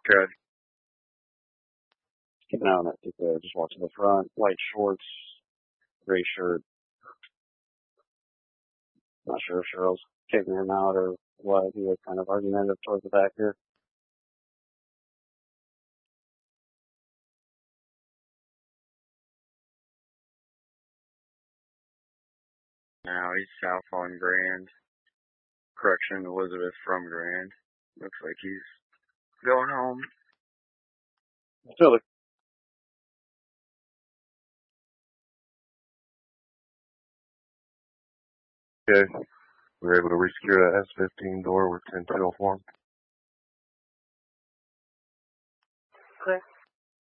Good. Keep an eye on that TK. Just watch the front. White shorts, gray shirt. Not sure if Cheryl's kicking him out or what. He was kind of argumentative towards the back here. Now he's south on Grand. Correction, Elizabeth from Grand. Looks like he's going home. Still the Okay. We were able to resecure that S15 door with 10-2 form. Okay.